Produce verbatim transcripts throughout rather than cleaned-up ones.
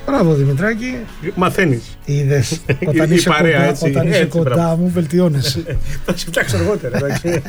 Μπράβο Δημητράκη. Μαθαίνεις. Είδες, όταν είσαι παρέα, κοντά, έτσι, όταν είσαι έτσι, κοντά μπράβο. μου βελτιώνεσαι. Θα σε φτιάξω αργότερα. εντάξει.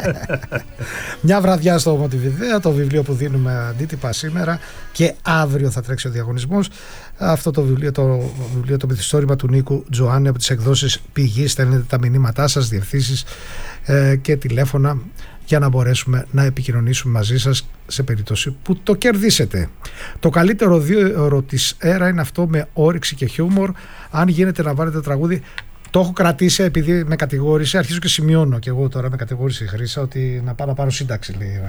Μια βραδιά στο Μοτιβιδέα, το βιβλίο που δίνουμε αντίτυπα σήμερα και αύριο θα τρέξει ο διαγωνισμός. Αυτό το βιβλίο, το βιβλίο, το μυθιστόρημα του Νίκου Τζοάννη από τις εκδόσεις Πηγή. Στέλνετε τα μηνύματά σας, διευθύνσεις ε, και τηλέφωνα για να μπορέσουμε να επικοινωνήσουμε μαζί σας σε περίπτωση που το κερδίσετε. Το καλύτερο δύο ώρο της ΕΡΑ είναι αυτό με όρεξη και χιούμορ. Αν γίνεται να βάλετε τραγούδι, το έχω κρατήσει επειδή με κατηγόρησε, αρχίζω και σημειώνω και εγώ τώρα, με κατηγόρησε η Χρύσα ότι να πάω να πάρω σύνταξη, λέει.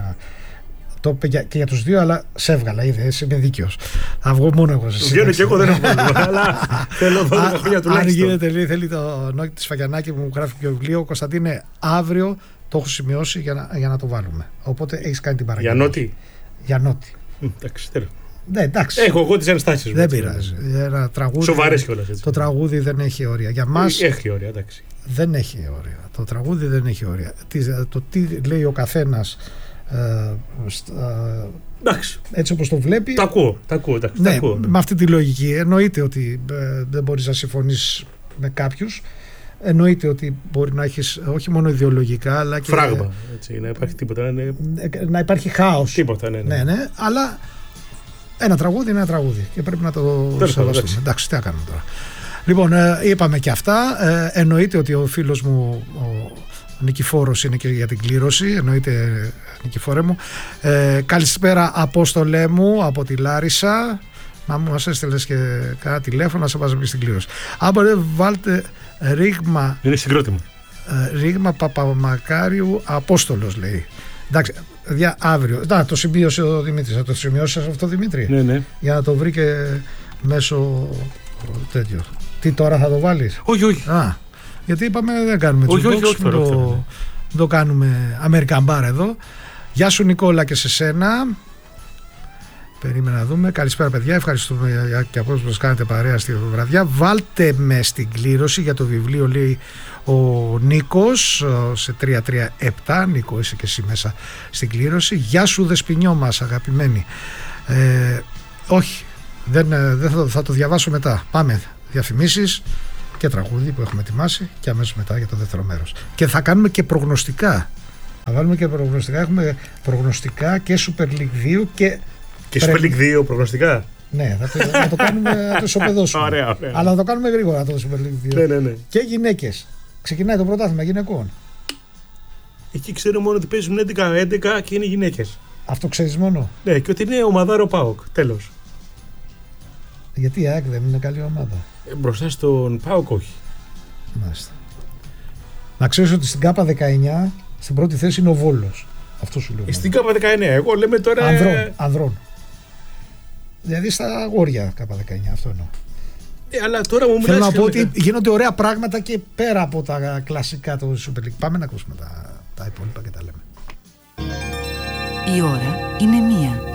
Το είπε και για τους δύο, αλλά σε έβγαλα, είδες, είμαι δίκαιος. Θα βγω μόνο εγώ σε Βγαίνω και εγώ, δεν έχω πρόβλημα, αλλά θέλω δώδεκα χρόνια τουλάχιστον. Αν γίνεται, λέει, θέλει το Νόκη της Φαγιανάκη που μου γράφει και το βιβλίο, Κωνσταντίνε, αύριο το έχω σημειώσει για να, για να το βάλουμε. Οπότε έχεις κάνει την παραγγελία. Για νότι. Για νότι. Εντάξει, τέλος. Ναι, εντάξει. Έχω εγώ τις ενστάσεις μου. Δεν πειράζει. Ένα τραγούδι. Σοβαρές κιόλας. Έτσι. Το τραγούδι δεν έχει όρια. Για μας. Έχει όρια, εντάξει. Δεν έχει όρια. Το τραγούδι δεν έχει όρια. Τι, το τι λέει ο καθένας. Ε, εντάξει. Έτσι όπως το βλέπει. Τα ακούω. Τα ακούω, εντάξει, ναι, τα ακούω. με αυτή τη λογική. Εννοείται ότι ε, δεν μπορείς να συμφωνείς με κάποιους. Εννοείται ότι μπορεί να έχεις όχι μόνο ιδεολογικά αλλά και. Φράγμα. Έτσι, να υπάρχει τίποτα. Να, είναι... να υπάρχει χάος. Τίποτα, ναι, ναι. ναι, ναι, αλλά ένα τραγούδι είναι ένα τραγούδι και πρέπει να το σεβαστούμε. Εντάξει, τι να κάνουμε τώρα. Λοιπόν, ε, είπαμε και αυτά. Ε, εννοείται ότι ο φίλος μου ο Νικηφόρος είναι και για την κλήρωση. Εννοείται, Νικηφόρε μου. Ε, καλησπέρα, Απόστολέ μου από τη Λάρισα. Να μου μας έστειλες και κάνα τηλέφωνο να σε βάζουμε και στην κλήρωση. Αν μπορείτε, βάλτε ρήγμα. Είναι συγκρότημα. Ε, ρήγμα Παπαμακάριου Απόστολος, λέει. Εντάξει, δια, αύριο. Να, το σημείωσε ο Δημήτρης. Θα το σημειώσεις αυτό, Δημήτρη. Ναι, ναι. Για να το βρει και μέσω τέτοιο. Τι τώρα θα το βάλεις? Όχι, όχι. Α, γιατί είπαμε δεν κάνουμε όχι, όχι, όχι, το, το, το κάνουμε American Bar εδώ. Γεια σου Νικόλα και σε σένα. Περίμενα να δούμε. Καλησπέρα παιδιά, ευχαριστούμε και από όσους μας κάνετε παρέα στη βραδιά. Βάλτε με στην κλήρωση για το βιβλίο, λέει ο Νίκος, σε τρία τρία επτά. Νίκο, είσαι και εσύ μέσα στην κλήρωση. Γεια σου Δεσποινιό μας, αγαπημένη. Ε, όχι, δεν, δεν θα, θα το διαβάσω μετά. Πάμε, διαφημίσεις και τραγούδι που έχουμε ετοιμάσει και αμέσως μετά για το δεύτερο μέρος. Και θα κάνουμε και προγνωστικά. Θα βάλουμε και προγνωστικά. Έχουμε προγνωστικά και Super League δύο και... Και Super League δύο προγνωστικά. Ναι, θα το, θα το κάνουμε, θα το ισοπεδώσουμε. Ωραία, ωραία. Αλλά θα το κάνουμε γρήγορα το Super League δύο. Ναι, ναι, ναι. Και γυναίκες. Ξεκινάει το πρωτάθλημα γυναικών. Εκεί ξέρω μόνο ότι παίζουν έντεκα έντεκα και είναι γυναίκες. Αυτό ξέρεις μόνο. Ναι, και ότι είναι ομαδάρο ΠΑΟΚ. Τέλος. Γιατί η ΑΕΚ δεν είναι καλή ομάδα. Ε, μπροστά στον ΠΑΟΚ όχι. Μάλιστα. Να ξέρεις ότι στην ΚΑΠΑ δεκαεννιά στην πρώτη θέση είναι ο Βόλος. Αυτό σου λέω. Ε, στην ΚΑΠΑ δεκαεννιά. Εγώ λέμε τώρα. Ανδρών. Ανδρών. Δηλαδή στα αγόρια ΚΑΠΑ δεκαεννιά. Αυτό εννοώ. Ε, αλλά τώρα μου Θέλω να πω και... ότι γίνονται ωραία πράγματα και πέρα από τα κλασικά του Super League. Πάμε να ακούσουμε τα, τα υπόλοιπα και τα λέμε. Η ώρα είναι μία.